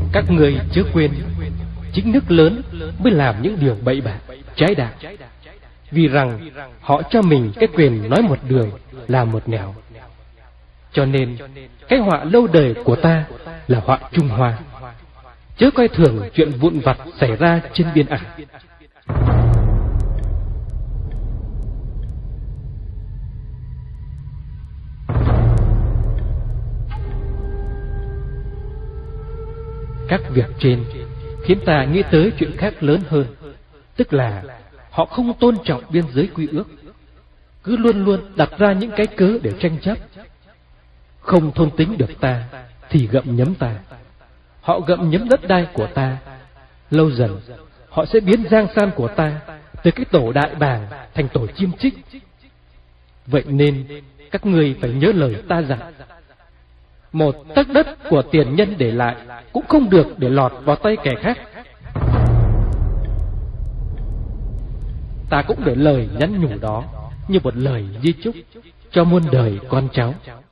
Các ngươi chớ quên, chính nước lớn mới làm những điều bậy bạ, trái đạo. Vì rằng họ cho mình cái quyền nói một đường làm một nẻo. Cho nên cái họa lâu đời của ta là họa Trung Hoa. Chớ coi thường chuyện vụn vặt xảy ra trên biên ải. Các việc trên khiến ta nghĩ tới chuyện khác lớn hơn, tức là họ không tôn trọng biên giới quy ước, cứ luôn luôn đặt ra những cái cớ để tranh chấp. Không thôn tính được ta thì gặm nhấm ta. Họ gặm nhấm đất đai của ta, lâu dần họ sẽ biến giang san của ta từ cái tổ đại bàng thành tổ chim chích. Vậy nên các ngươi phải nhớ lời ta dặn, một tấc đất của tiền nhân để lại cũng không được để lọt vào tay kẻ khác. Ta cũng để lời nhắn nhủ đó như một lời di chúc cho muôn đời con cháu.